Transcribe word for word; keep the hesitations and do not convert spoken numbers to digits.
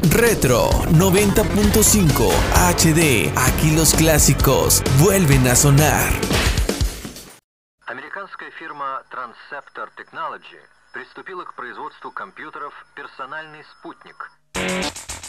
Retro noventa punto cinco H D. Aquí los clásicos vuelven a sonar. Американская фирма Transceptor Technology приступила к производству компьютеров «Персональный спутник».